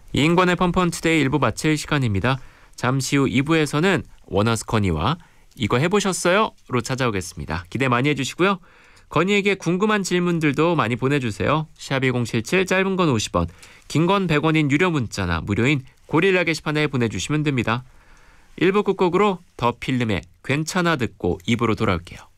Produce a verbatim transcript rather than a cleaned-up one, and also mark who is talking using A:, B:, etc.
A: 이인권의 펀펀투데이 일 부 마칠 시간입니다. 잠시 후 이 부에서는 워너스 커니와 이거 해보셨어요? 로 찾아오겠습니다. 기대 많이 해주시고요. 건희에게 궁금한 질문들도 많이 보내주세요. 샵 일공칠칠 짧은 건 오십 원, 긴 건 백 원인 유료 문자나 무료인 고릴라 게시판에 보내주시면 됩니다. 일 부 끝곡으로 더 필름의 괜찮아 듣고 이 부로 돌아올게요.